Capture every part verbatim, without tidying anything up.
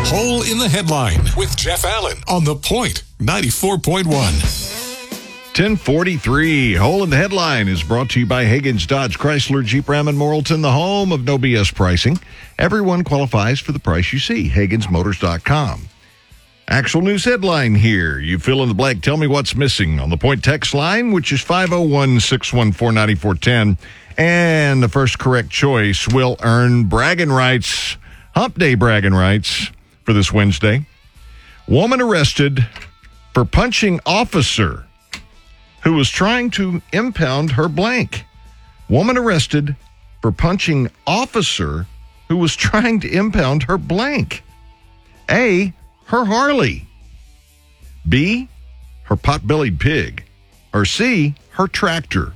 Hole in the Headline with Jeff Allen on The Point ninety-four point one. ten forty-three. Hole in the Headline is brought to you by Hagen's Dodge Chrysler Jeep Ram in Morrilton, the home of no B S pricing. Everyone qualifies for the price you see. Hagens Motors dot com. Actual news headline here. You fill in the blank. Tell me what's missing on the Point text line, which is five oh one, six one four, nine four one zero. And the first correct choice will earn bragging rights, hump day bragging rights for this Wednesday. Woman arrested for punching officer who was trying to impound her blank. Woman arrested for punching officer who was trying to impound her blank. A, her Harley. B, her pot-bellied pig. Or C, her tractor.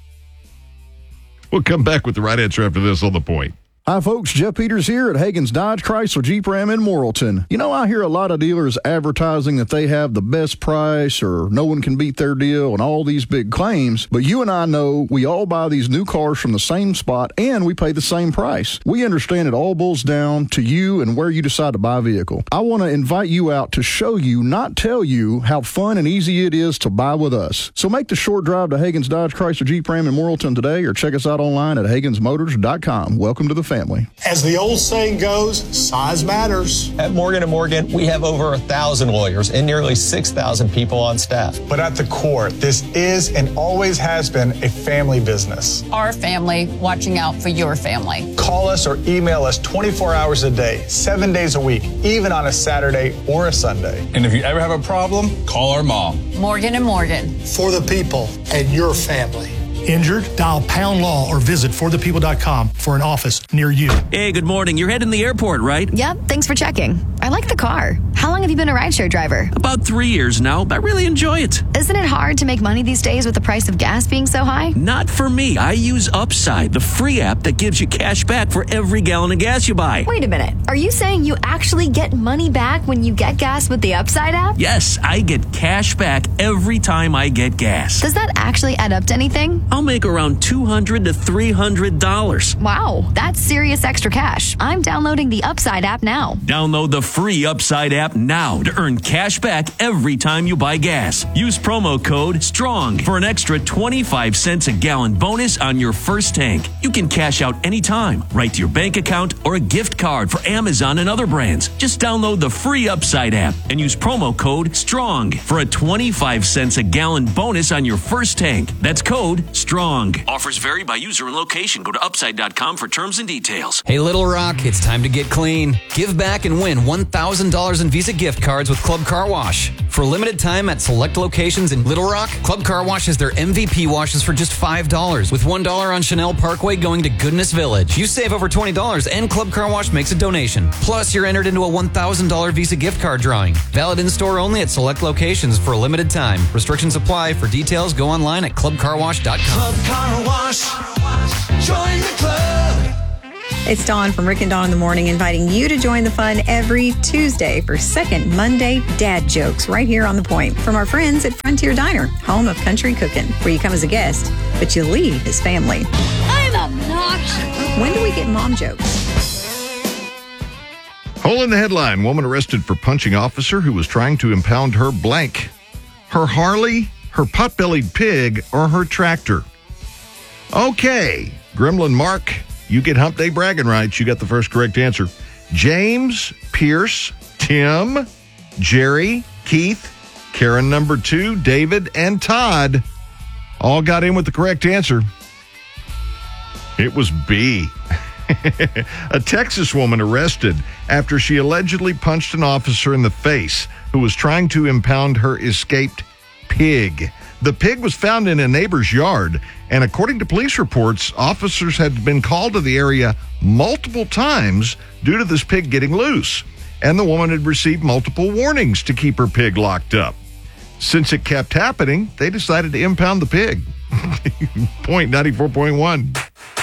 We'll come back with the right answer after this on The Point. Hi, folks. Jeff Peters here at Hagen's Dodge Chrysler Jeep Ram in Morrilton. You know, I hear a lot of dealers advertising that they have the best price or no one can beat their deal and all these big claims. But you and I know we all buy these new cars from the same spot and we pay the same price. We understand it all boils down to you and where you decide to buy a vehicle. I want to invite you out to show you, not tell you, how fun and easy it is to buy with us. So make the short drive to Hagen's Dodge Chrysler Jeep Ram in Morrilton today or check us out online at Hagens Motors dot com. Welcome to the family. As the old saying goes, size matters. At Morgan and Morgan, we have over a thousand lawyers and nearly six thousand people on staff. But at the core, this is and always has been a family business. Our family watching out for your family. Call us or email us twenty-four hours a day, seven days a week, even on a Saturday or a Sunday. And if you ever have a problem, call our mom. Morgan and Morgan. For the people and your family. Injured? Dial Pound Law or visit for the people dot com for an office near you. Hey, good morning. You're heading to the airport, right? Yep, thanks for checking. I like the car. How long have you been a rideshare driver? About three years now. I really enjoy it. Isn't it hard to make money these days with the price of gas being so high? Not for me. I use Upside, the free app that gives you cash back for every gallon of gas you buy. Wait a minute. Are you saying you actually get money back when you get gas with the Upside app? Yes, I get cash back every time I get gas. Does that actually add up to anything? I'll make around two hundred to three hundred dollars. Wow, that's serious extra cash. I'm downloading the Upside app now. Download the free Upside app now to earn cash back every time you buy gas. Use promo code STRONG for an extra twenty-five cents a gallon bonus on your first tank. You can cash out anytime, right to your bank account or a gift card for Amazon and other brands. Just download the free Upside app and use promo code STRONG for a twenty-five cents a gallon bonus on your first tank. That's code STRONG. Offers vary by user and location. Go to upside dot com for terms and details. Hey, Little Rock, it's time to get clean. Give back and win one thousand dollars in Visa gift cards with Club Car Wash. For a limited time at select locations in Little Rock, Club Car Wash has their M V P washes for just five dollars, with one dollar on Chanel Parkway going to Goodness Village. You save over twenty dollars and Club Car Wash makes a donation. Plus, you're entered into a one thousand dollars Visa gift card drawing. Valid in-store only at select locations for a limited time. Restrictions apply. For details, go online at club car wash dot com. Club Car Wash. Join the club. It's Dawn from Rick and Dawn in the Morning, inviting you to join the fun every Tuesday for Second Monday Dad Jokes right here on The Point from our friends at Frontier Diner, home of country cooking, where you come as a guest, but you leave as family. I'm obnoxious. When do we get mom jokes? Hole in the Headline. Woman arrested for punching officer who was trying to impound her blank. Her Harley, her pot-bellied pig, or her tractor. Okay, Gremlin Mark, you get hump day bragging rights. You got the first correct answer. James, Pierce, Tim, Jerry, Keith, Karen number two, David, and Todd all got in with the correct answer. It was B. A Texas woman arrested after she allegedly punched an officer in the face who was trying to impound her escaped pig. The pig was found in a neighbor's yard, and according to police reports, officers had been called to the area multiple times due to this pig getting loose, and the woman had received multiple warnings to keep her pig locked up. Since it kept happening, they decided to impound the pig. Point ninety-four point one.